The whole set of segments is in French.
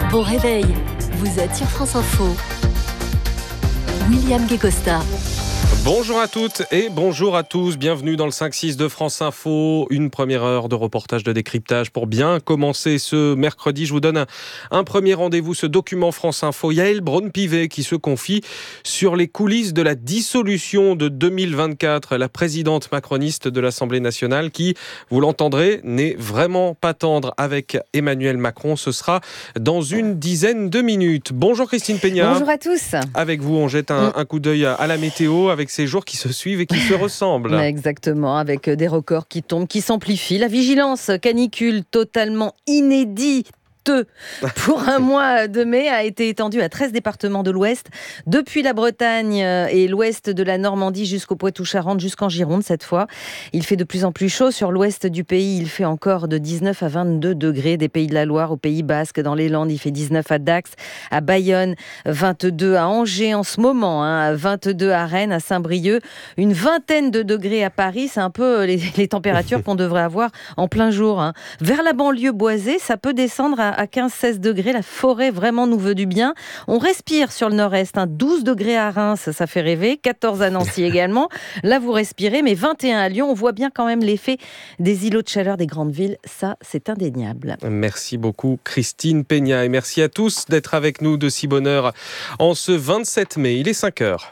Bon réveil, vous êtes sur France Info. William Guécosta. Bonjour à toutes et bonjour à tous, bienvenue dans le 5-6 de France Info, une première heure de reportage de décryptage pour bien commencer ce mercredi. Je vous donne un premier rendez-vous, ce document France Info, Yaël Braun-Pivet qui se confie sur les coulisses de la dissolution de 2024, la présidente macroniste de l'Assemblée nationale qui, vous l'entendrez, n'est vraiment pas tendre avec Emmanuel Macron. Ce sera dans une dizaine de minutes. Bonjour Christine Peña. Bonjour à tous. Avec vous, on jette un coup d'œil à la météo avec ces jours qui se suivent et qui se ressemblent. Exactement, avec des records qui tombent, qui s'amplifient. La vigilance canicule totalement inédite pour un mois de mai a été étendue à 13 départements de l'Ouest, depuis la Bretagne et l'Ouest de la Normandie jusqu'au Poitou-Charentes, jusqu'en Gironde cette fois. Il fait de plus en plus chaud sur l'Ouest du pays. Il fait encore de 19 à 22 degrés des Pays de la Loire au Pays Basque, dans les Landes. Il fait 19 à Dax, à Bayonne, 22 à Angers en ce moment, 22 à Rennes, à Saint-Brieuc, une vingtaine de degrés à Paris. C'est un peu les températures qu'on devrait avoir en plein jour. Vers la banlieue boisée, ça peut descendre à 15-16 degrés, la forêt vraiment nous veut du bien. On respire sur le nord-est, 12 degrés à Reims, ça fait rêver, 14 à Nancy également. Là, vous respirez, mais 21 à Lyon. On voit bien quand même l'effet des îlots de chaleur des grandes villes. Ça, c'est indéniable. Merci beaucoup Christine Peña et merci à tous d'être avec nous de si bonne heure en ce 27 mai. Il est 5 heures.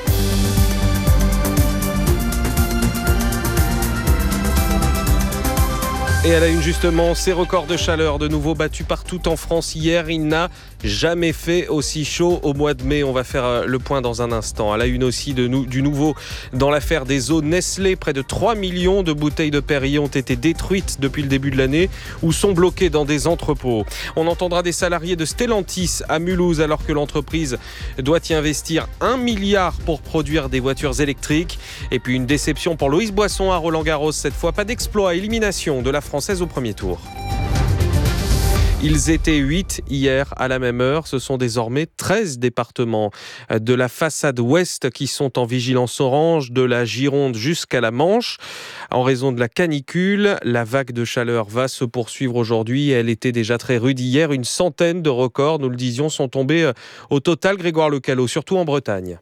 Et à la une justement, ces records de chaleur de nouveau battus partout en France hier. Il n'a jamais fait aussi chaud au mois de mai. On va faire le point dans un instant. À la une aussi du nouveau dans l'affaire des eaux Nestlé. Près de 3 millions de bouteilles de Perrier ont été détruites depuis le début de l'année ou sont bloquées dans des entrepôts. On entendra des salariés de Stellantis à Mulhouse alors que l'entreprise doit y investir 1 milliard pour produire des voitures électriques. Et puis une déception pour Loïs Boisson à Roland-Garros. Cette fois, pas d'exploit, élimination de la française au premier tour. Ils étaient 8 hier à la même heure. Ce sont désormais 13 départements de la façade ouest qui sont en vigilance orange, de la Gironde jusqu'à la Manche. En raison de la canicule, la vague de chaleur va se poursuivre aujourd'hui. Elle était déjà très rude hier. Une centaine de records, nous le disions, sont tombés au total, Grégoire Lecalot, surtout en Bretagne.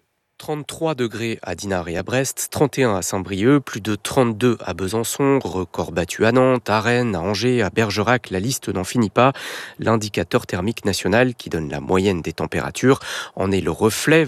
33 degrés à Dinard et à Brest, 31 à Saint-Brieuc, plus de 32 à Besançon, record battu à Nantes, à Rennes, à Angers, à Bergerac, la liste n'en finit pas. L'indicateur thermique national qui donne la moyenne des températures en est le reflet,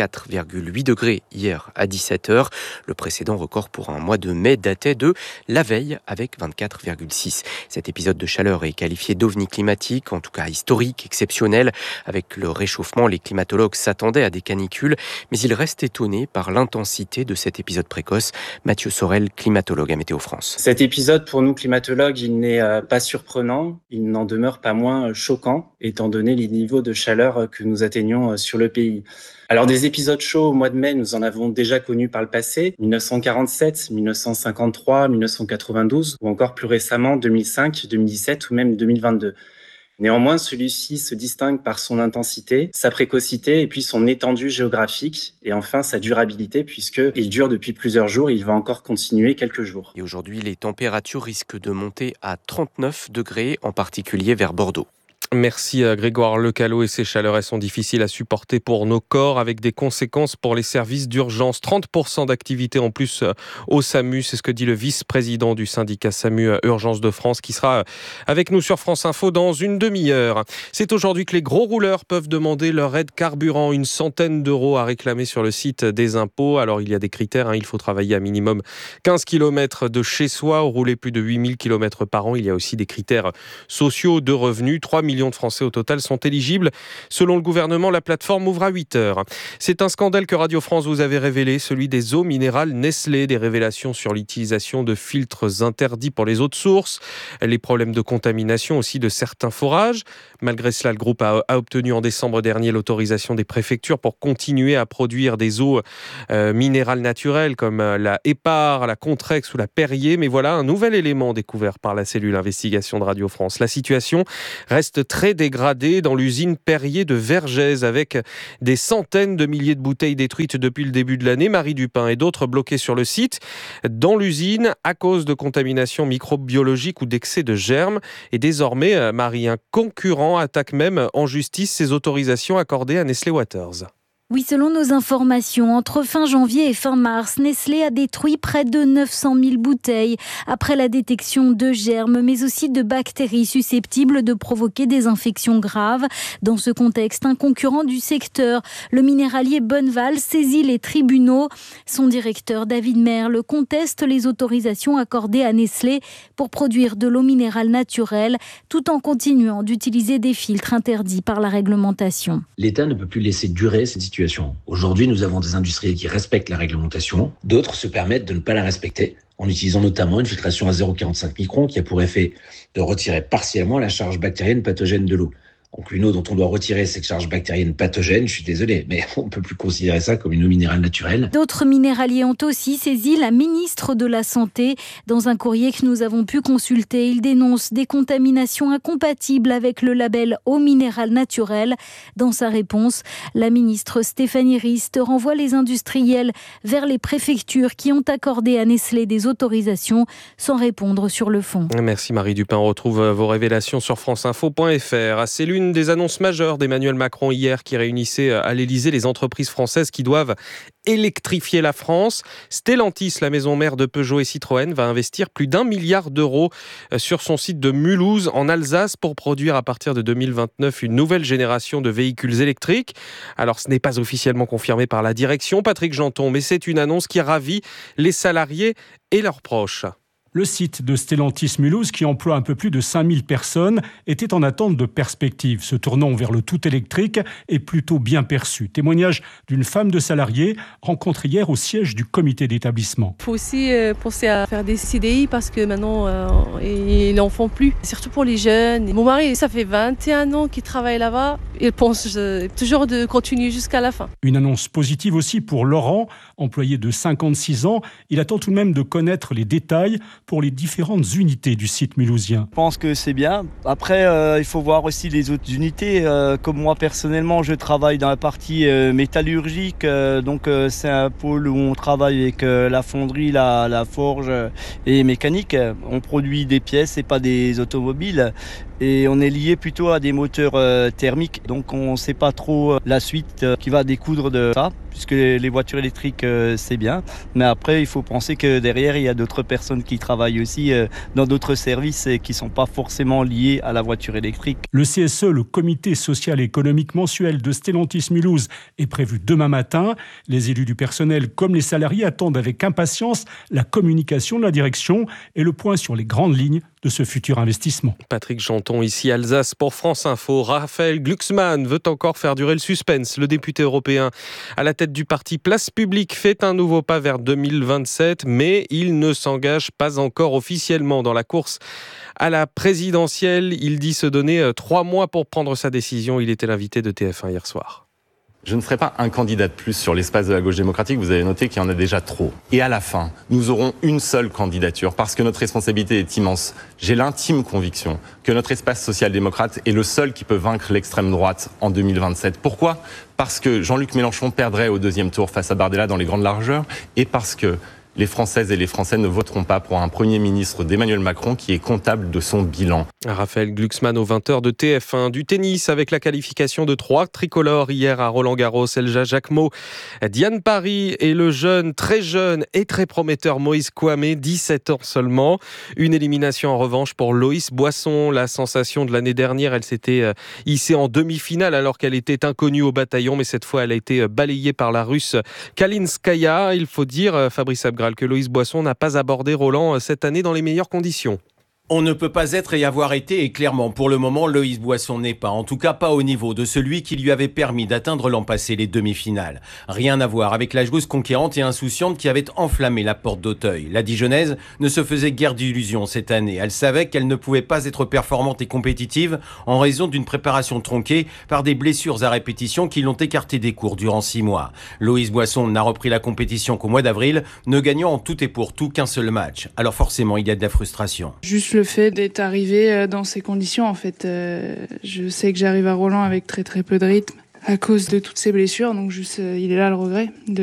24,8 degrés hier à 17h. Le précédent record pour un mois de mai datait de la veille avec 24,6. Cet épisode de chaleur est qualifié d'ovni climatique, en tout cas historique, exceptionnel. Avec le réchauffement, les climatologues s'attendaient à des canicules, mais il reste étonné par l'intensité de cet épisode précoce. Mathieu Sorel, climatologue à Météo France. Cet épisode, pour nous climatologues, il n'est pas surprenant, il n'en demeure pas moins choquant, étant donné les niveaux de chaleur que nous atteignons sur le pays. Alors des épisodes chauds au mois de mai, nous en avons déjà connus par le passé, 1947, 1953, 1992, ou encore plus récemment 2005, 2017 ou même 2022. Néanmoins, celui-ci se distingue par son intensité, sa précocité et puis son étendue géographique et enfin sa durabilité puisqu'il dure depuis plusieurs jours et il va encore continuer quelques jours. Et aujourd'hui, les températures risquent de monter à 39 degrés, en particulier vers Bordeaux. Merci à Grégoire Lecalot et ces chaleurs, elles sont difficiles à supporter pour nos corps avec des conséquences pour les services d'urgence. 30% d'activité en plus au SAMU, c'est ce que dit le vice-président du syndicat SAMU Urgence de France qui sera avec nous sur France Info dans une demi-heure. C'est aujourd'hui que les gros rouleurs peuvent demander leur aide carburant, une centaine d'euros à réclamer sur le site des impôts. Alors il y a des critères, il faut travailler à minimum 15 km de chez soi ou rouler plus de 8000 km par an. Il y a aussi des critères sociaux de revenus. 3 millions de Français au total sont éligibles. Selon le gouvernement, la plateforme ouvre à 8 heures. C'est un scandale que Radio France vous avait révélé, celui des eaux minérales Nestlé, des révélations sur l'utilisation de filtres interdits pour les eaux de source, les problèmes de contamination aussi de certains forages. Malgré cela, le groupe a obtenu en décembre dernier l'autorisation des préfectures pour continuer à produire des eaux minérales naturelles comme la Hépar, la Contrex ou la Perrier. Mais voilà un nouvel élément découvert par la cellule investigation de Radio France. La situation reste très dégradée dans l'usine Perrier de Vergès, avec des centaines de milliers de bouteilles détruites depuis le début de l'année. Marie Dupin et d'autres bloqués sur le site, dans l'usine, à cause de contamination microbiologique ou d'excès de germes. Et désormais, Marie, un concurrent attaque même en justice ces autorisations accordées à Nestlé Waters. Oui, selon nos informations, entre fin janvier et fin mars, Nestlé a détruit près de 900 000 bouteilles après la détection de germes, mais aussi de bactéries susceptibles de provoquer des infections graves. Dans ce contexte, un concurrent du secteur, le minéralier Bonneval, saisit les tribunaux. Son directeur, David Merle, conteste les autorisations accordées à Nestlé pour produire de l'eau minérale naturelle, tout en continuant d'utiliser des filtres interdits par la réglementation. L'État ne peut plus laisser durer cette situation. Aujourd'hui, nous avons des industriels qui respectent la réglementation. D'autres se permettent de ne pas la respecter en utilisant notamment une filtration à 0,45 microns qui a pour effet de retirer partiellement la charge bactérienne pathogène de l'eau. Donc une eau dont on doit retirer cette charge bactérienne pathogène, je suis désolé, mais on ne peut plus considérer ça comme une eau minérale naturelle. D'autres minéraliers ont aussi saisi la ministre de la Santé. Dans un courrier que nous avons pu consulter, ils dénoncent des contaminations incompatibles avec le label eau minérale naturelle. Dans sa réponse, la ministre Stéphanie Rist renvoie les industriels vers les préfectures qui ont accordé à Nestlé des autorisations sans répondre sur le fond. Merci Marie Dupin. On retrouve vos révélations sur franceinfo.fr. C'est l'une des annonces majeures d'Emmanuel Macron hier qui réunissait à l'Élysée les entreprises françaises qui doivent électrifier la France. Stellantis, la maison mère de Peugeot et Citroën, va investir plus d'1 milliard d'euros sur son site de Mulhouse en Alsace pour produire à partir de 2029 une nouvelle génération de véhicules électriques. Alors ce n'est pas officiellement confirmé par la direction, Patrick Janton, mais c'est une annonce qui ravit les salariés et leurs proches. Le site de Stellantis Mulhouse, qui emploie un peu plus de 5000 personnes, était en attente de perspectives. Se tournant vers le tout électrique est plutôt bien perçu. Témoignage d'une femme de salarié rencontrée hier au siège du comité d'établissement. Il faut aussi penser à faire des CDI parce que maintenant, ils n'en font plus. Surtout pour les jeunes. Mon mari, ça fait 21 ans qu'il travaille là-bas. Il pense toujours de continuer jusqu'à la fin. Une annonce positive aussi pour Laurent, employé de 56 ans. Il attend tout de même de connaître les détails pour les différentes unités du site mulhousien. Je pense que c'est bien. Après, il faut voir aussi les autres unités. Comme moi, personnellement, je travaille dans la partie métallurgique. Donc, c'est un pôle où on travaille avec la fonderie, la forge et mécanique. On produit des pièces et pas des automobiles. Et on est lié plutôt à des moteurs thermiques. Donc, on ne sait pas trop la suite qui va découdre de ça, puisque les voitures électriques, c'est bien. Mais après, il faut penser que derrière, il y a d'autres personnes qui travaillent aussi dans d'autres services et qui ne sont pas forcément liés à la voiture électrique. Le CSE, le comité social et économique mensuel de Stellantis Mulhouse, est prévu demain matin. Les élus du personnel comme les salariés attendent avec impatience la communication de la direction et le point sur les grandes lignes de ce futur investissement. Patrick Janton, ici Alsace pour France Info. Raphaël Glucksmann veut encore faire durer le suspense. Le député européen à la tête du parti Place Publique fait un nouveau pas vers 2027, mais il ne s'engage pas encore officiellement dans la course à la présidentielle. Il dit se donner 3 mois pour prendre sa décision. Il était l'invité de TF1 hier soir. Je ne serai pas un candidat de plus sur l'espace de la gauche démocratique, vous avez noté qu'il y en a déjà trop. Et à la fin, nous aurons une seule candidature parce que notre responsabilité est immense. J'ai l'intime conviction que notre espace social-démocrate est le seul qui peut vaincre l'extrême droite en 2027. Pourquoi ? Parce que Jean-Luc Mélenchon perdrait au 2e tour face à Bardella dans les grandes largeurs et parce que les Françaises et les Français ne voteront pas pour un Premier ministre d'Emmanuel Macron qui est comptable de son bilan. Raphaël Glucksmann aux 20h de TF1. Du tennis avec la qualification de 3 tricolores hier à Roland-Garros. Elja Jacquemot, Diane Paris et le jeune, très jeune et très prometteur Moïse Kouamé, 17 ans seulement. Une élimination en revanche pour Loïs Boisson. La sensation de l'année dernière, elle s'était hissée en demi-finale alors qu'elle était inconnue au bataillon, mais cette fois elle a été balayée par la Russe Kalinskaya. Il faut dire, Fabrice Abgral, que Loïs Boisson n'a pas abordé Roland cette année dans les meilleures conditions. On ne peut pas être et avoir été, et clairement, pour le moment, Loïs Boisson n'est pas, en tout cas pas au niveau de celui qui lui avait permis d'atteindre l'an passé les demi-finales. Rien à voir avec la joueuse conquérante et insouciante qui avait enflammé la porte d'Auteuil. La Dijonnaise ne se faisait guère d'illusions cette année. Elle savait qu'elle ne pouvait pas être performante et compétitive en raison d'une préparation tronquée par des blessures à répétition qui l'ont écartée des cours durant 6 mois. Loïs Boisson n'a repris la compétition qu'au mois d'avril, ne gagnant en tout et pour tout qu'un seul match. Alors forcément, il y a de la frustration. Juste le fait d'être arrivé dans ces conditions, en fait. Je sais que j'arrive à Roland avec très très peu de rythme à cause de toutes ces blessures, donc juste il est là le regret de